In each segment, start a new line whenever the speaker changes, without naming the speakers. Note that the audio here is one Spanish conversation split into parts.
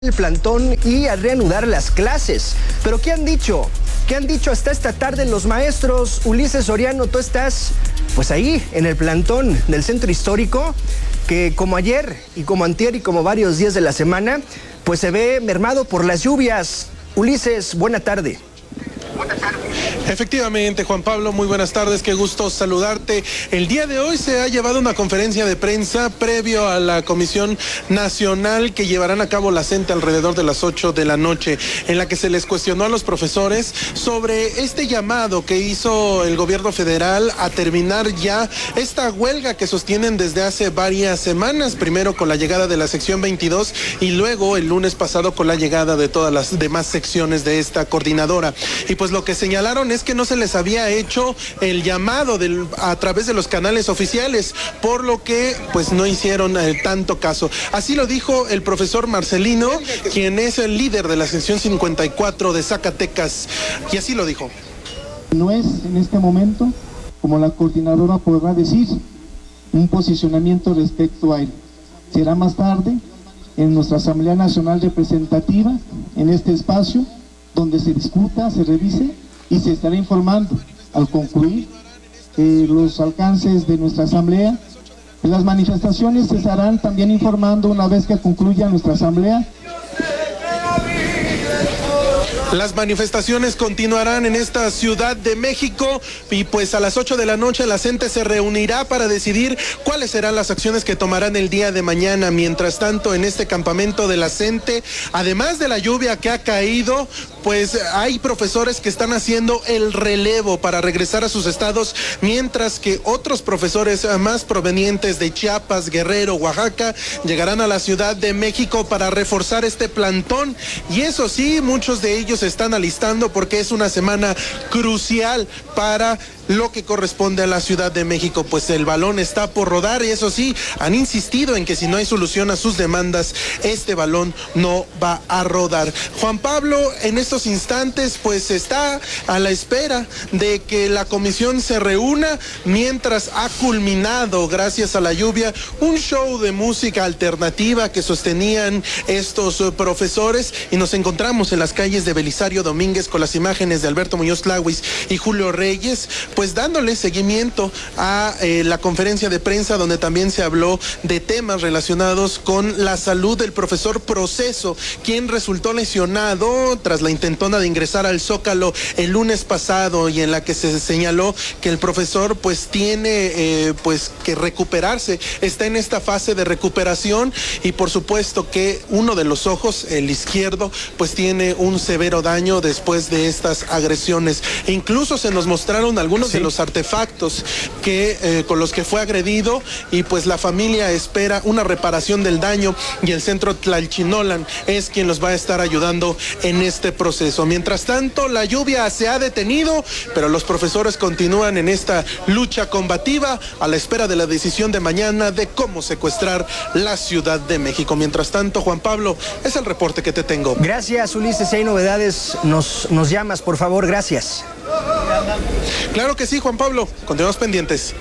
el plantón y a reanudar las clases. Pero ¿qué han dicho? ¿Qué han dicho hasta esta tarde los maestros? Ulises Soriano, tú estás pues ahí en el plantón del centro histórico, que como ayer y como antier y como varios días de la semana, pues se ve mermado por las lluvias. Ulises, buena tarde.
Efectivamente, Juan Pablo, muy buenas tardes, qué gusto saludarte. El día de hoy se ha llevado una conferencia de prensa previo a la Comisión Nacional que llevarán a cabo la CENTE alrededor de las 8 de la noche, en la que se les cuestionó a los profesores sobre este llamado que hizo el gobierno federal a terminar ya esta huelga que sostienen desde hace varias semanas, primero con la llegada de la sección 22 y luego el lunes pasado con la llegada de todas las demás secciones de esta coordinadora. Y pues lo que señalaron es que no se les había hecho el llamado a través de los canales oficiales, por lo que pues no hicieron tanto caso. Así lo dijo el profesor Marcelino, quien es el líder de la sección 54 de Zacatecas, y así lo dijo.
No es en este momento, como la coordinadora podrá decir, un posicionamiento respecto a él. Será más tarde en nuestra Asamblea Nacional Representativa, en este espacio, donde se discuta, se revise y se estará informando al concluir los alcances de nuestra asamblea. Las manifestaciones se estarán también informando una vez que concluya nuestra asamblea.
Las manifestaciones continuarán en esta Ciudad de México y pues a las 8 de la noche la CENTE se reunirá para decidir cuáles serán las acciones que tomarán el día de mañana. Mientras tanto, en este campamento de la CENTE, además de la lluvia que ha caído, pues hay profesores que están haciendo el relevo para regresar a sus estados, mientras que otros profesores más provenientes de Chiapas, Guerrero, Oaxaca, llegarán a la Ciudad de México para reforzar este plantón. Y eso sí, muchos de ellos se están alistando porque es una semana crucial para lo que corresponde a la Ciudad de México, pues el balón está por rodar y eso sí, han insistido en que si no hay solución a sus demandas, este balón no va a rodar. Juan Pablo, en estos instantes, pues está a la espera de que la comisión se reúna, mientras ha culminado, gracias a la lluvia, un show de música alternativa que sostenían estos profesores, y nos encontramos en las calles de Belisario Domínguez con las imágenes de Alberto Muñoz Tláhuiz y Julio Reyes, pues dándole seguimiento a la conferencia de prensa donde también se habló de temas relacionados con la salud del profesor Proceso, quien resultó lesionado tras la intentona de ingresar al Zócalo el lunes pasado, y en la que se señaló que el profesor pues tiene pues que recuperarse, está en esta fase de recuperación, y por supuesto que uno de los ojos, el izquierdo, pues tiene un severo daño después de estas agresiones. E incluso se nos mostraron algunos de los artefactos que con los que fue agredido, y pues la familia espera una reparación del daño, y el centro Tlalchinolan es quien los va a estar ayudando en este proceso. Mientras tanto, la lluvia se ha detenido, pero los profesores continúan en esta lucha combativa a la espera de la decisión de mañana de cómo secuestrar la Ciudad de México. Mientras tanto, Juan Pablo, es el reporte que te tengo.
Gracias, Ulises. Si hay novedades, nos llamas, por favor. Gracias.
Claro que sí, Juan Pablo. Continuamos pendientes.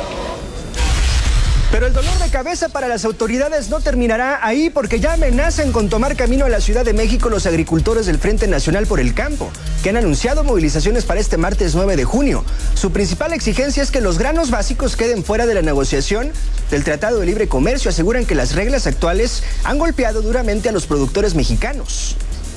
Pero el dolor de cabeza para las autoridades no terminará ahí, porque ya amenazan con tomar camino a la Ciudad de México los agricultores del Frente Nacional por el Campo, que han anunciado movilizaciones para este martes 9 de junio. Su principal exigencia es que los granos básicos queden fuera de la negociación del Tratado de Libre Comercio. Aseguran que las reglas actuales han golpeado duramente a los productores mexicanos.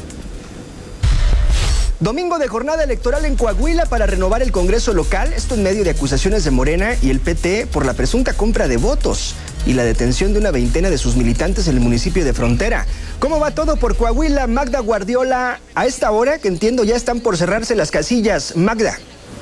Domingo de jornada electoral en Coahuila para renovar el Congreso local, esto en medio de acusaciones de Morena y el PT por la presunta compra de votos y la detención de una veintena de sus militantes en el municipio de Frontera. ¿Cómo va todo por Coahuila? Magda Guardiola, a esta hora que entiendo ya están por cerrarse las casillas. Magda.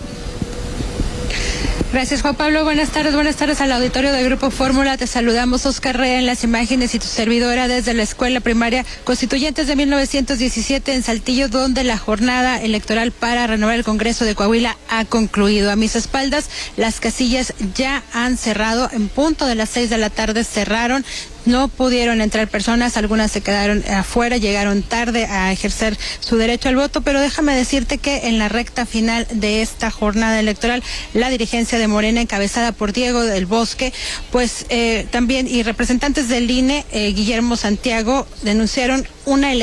Gracias, Juan Pablo. Buenas tardes al auditorio del Grupo Fórmula. Te saludamos, Oscar Rea, en las imágenes, y tu servidora desde la Escuela Primaria Constituyentes de 1917 en Saltillo, donde la jornada electoral para renovar el Congreso de Coahuila ha concluido. A mis espaldas, las casillas ya han cerrado. En punto de las 6 de la tarde cerraron. no pudieron entrar personas, algunas se quedaron afuera, llegaron tarde a ejercer su derecho al voto, pero déjame decirte que en la recta final de esta jornada electoral, la dirigencia de Morena, encabezada por Diego del Bosque, pues también, y representantes del INE, Guillermo Santiago, denunciaron una elección